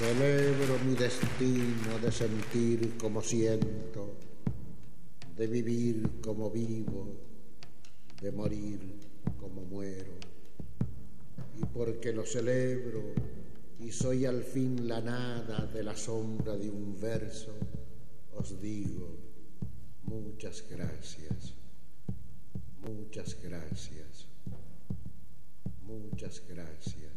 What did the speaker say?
Celebro mi destino de sentir como siento, de vivir como vivo, de morir como muero. Y porque lo celebro y soy al fin la nada de la sombra de un verso, os digo muchas gracias, muchas gracias, muchas gracias.